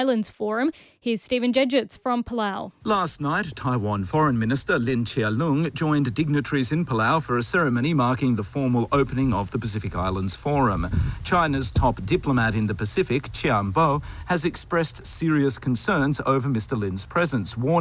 Islands Forum. Here's Stephen Jedgetts from Palau. Last night, Taiwan Foreign Minister Lin Chia-lung joined dignitaries in Palau for a ceremony marking the formal opening of the Pacific Islands Forum. China's top diplomat in the Pacific, Qian Bo, has expressed serious concerns over Mr. Lin's presence, warning